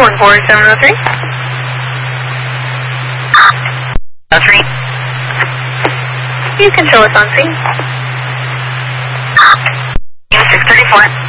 14703. 03. You can show us on scene. 634.